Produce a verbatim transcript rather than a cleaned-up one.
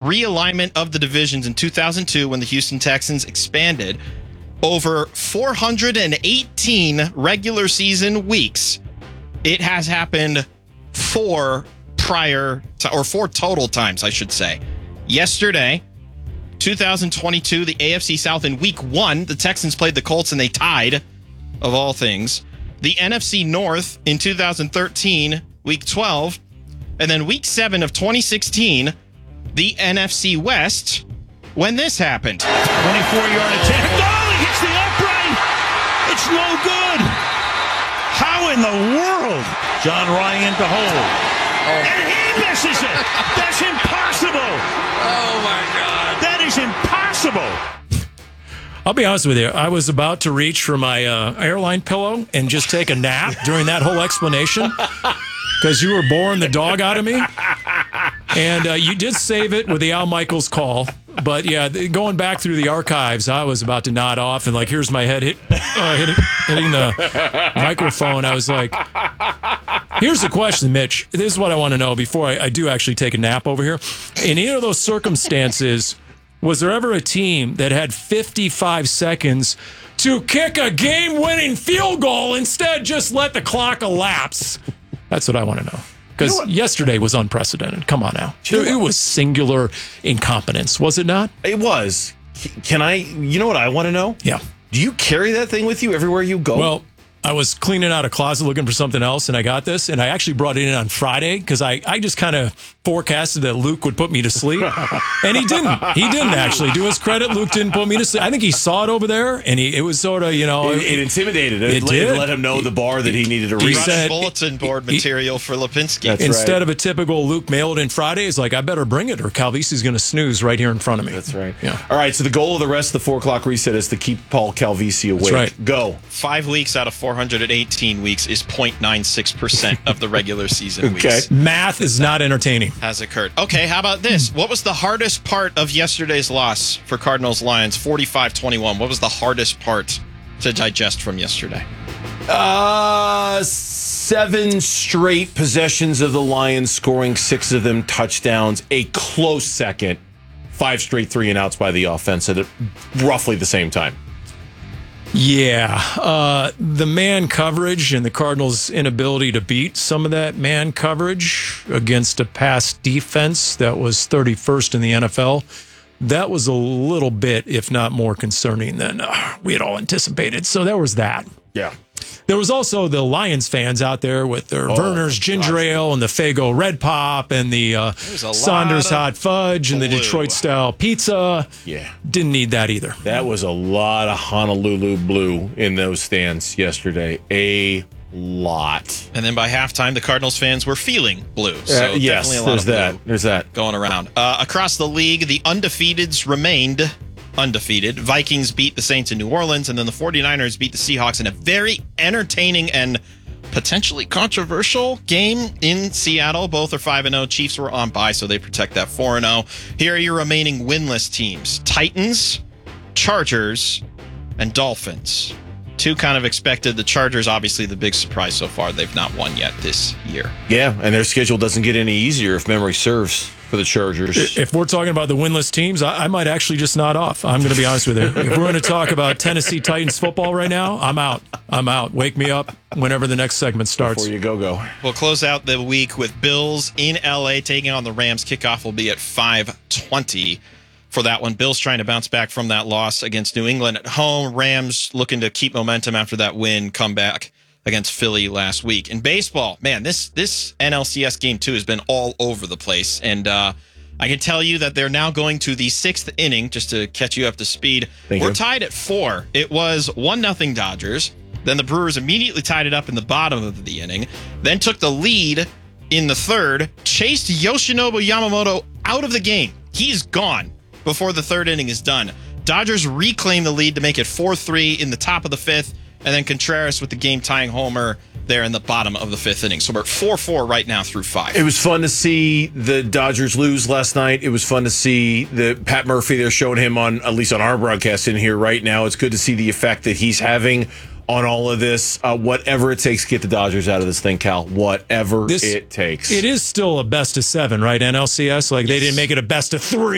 realignment of the divisions in two thousand two when the Houston Texans expanded over four hundred eighteen regular season weeks. It has happened four prior, to, or four total times, I should say. Yesterday, two thousand twenty-two, the A F C South in week one, the Texans played the Colts and they tied, of all things. The N F C North in two thousand thirteen, week twelve, and then week seven of twenty sixteen, the N F C West, when this happened. twenty-four-yard attempt. Oh, he hits the upright. It's no good. How in the world? John Ryan to hold. Oh. And he misses it. That's impossible. Oh, my God. That is impossible. I'll be honest with you. I was about to reach for my uh, airline pillow and just take a nap during that whole explanation because you were boring the dog out of me. And uh, you did save it with the Al Michaels call. But, yeah, going back through the archives, I was about to nod off. And, like, here's my head hit, uh, hitting, hitting the microphone. I was like, here's the question, Mitch. This is what I want to know before I, I do actually take a nap over here. In either of those circumstances, was there ever a team that had fifty-five seconds to kick a game-winning field goal, instead just let the clock elapse? That's what I want to know. Because you know yesterday was unprecedented. Come on now. It, it was singular incompetence, was it not? It was. Can I, you know what I want to know? Yeah. Do you carry that thing with you everywhere you go? Well, I was cleaning out a closet looking for something else, and I got this, and I actually brought it in on Friday because I, I just kind of forecasted that Luke would put me to sleep, and he didn't. He didn't, actually. To his credit, Luke didn't put me to sleep. I think he saw it over there, and he it was sort of, you know. It, it intimidated him. It, it did. let him know the bar that he needed to He reach. said, bulletin board he, material for Lipinski. That's Instead right. of a typical Luke mailed in Friday, it's like, I better bring it, or Calvisi's going to snooze right here in front of me. That's right. Yeah. All right, so the goal of the rest of the four o'clock reset is to keep Paul Calvisi awake. That's right. Go. Five weeks out of four hundred eighteen weeks is zero point nine six percent of the regular season Okay. weeks. Math is not entertaining. Has occurred. Okay, how about this? What was the hardest part of yesterday's loss for Cardinals Lions, forty-five twenty-one? What was the hardest part to digest from yesterday? Uh, seven straight possessions of the Lions, scoring six of them touchdowns. A close second, five straight three and outs by the offense at roughly the same time. Yeah, uh, the man coverage and the Cardinals' inability to beat some of that man coverage against a pass defense that was thirty-first in the N F L, that was a little bit, if not more, concerning than uh, we had all anticipated. So there was that. Yeah. There was also the Lions fans out there with their Oh, Verner's Ginger gosh. Ale and the Faygo Red Pop and the uh, Saunders Hot Fudge and the blue. Detroit-style pizza. Yeah. Didn't need that either. That was a lot of Honolulu blue in those stands yesterday. A lot. And then by halftime, the Cardinals fans were feeling blue. So Uh, yes, definitely a lot there's of blue that. There's that. going around. Uh, across the league, the undefeateds remained undefeated. Vikings beat the Saints in New Orleans, and then the 49ers beat the Seahawks in a very entertaining and potentially controversial game in Seattle. Both are five and oh. Chiefs were on bye, so they protect that four and oh. Here are your remaining winless teams. Titans, Chargers, and Dolphins. Two kind of expected. The Chargers, obviously, the big surprise so far. They've not won yet this year. Yeah, and their schedule doesn't get any easier if memory serves for the Chargers. If we're talking about the winless teams, I, I might actually just nod off. I'm going to be honest with you. If we're going to talk about Tennessee Titans football right now, I'm out. I'm out. Wake me up whenever the next segment starts. Before you go, go. We'll close out the week with Bills in L A taking on the Rams. Kickoff will be at five twenty for that one. Bills trying to bounce back from that loss against New England at home. Rams looking to keep momentum after that win, come back against Philly last week. In baseball, man, this this N L C S game two has been all over the place. And uh, I can tell you that they're now going to the sixth inning, just to catch you up to speed. Thank We're you. tied at four. It was one nothing Dodgers. Then the Brewers immediately tied it up in the bottom of the inning, then took the lead in the third, chased Yoshinobu Yamamoto out of the game. He's gone before the third inning is done. Dodgers reclaim the lead to make it four three in the top of the fifth, and then Contreras with the game-tying homer there in the bottom of the fifth inning. So we're at four four right now through five. It was fun to see the Dodgers lose last night. It was fun to see the Pat Murphy. They're showing him on, at least on our broadcast in here right now. It's good to see the effect that he's having on all of this. Uh, whatever it takes to get the Dodgers out of this thing, Cal. Whatever This- it takes. It is still a best of seven, right, N L C S? Like, they didn't make it a best of three.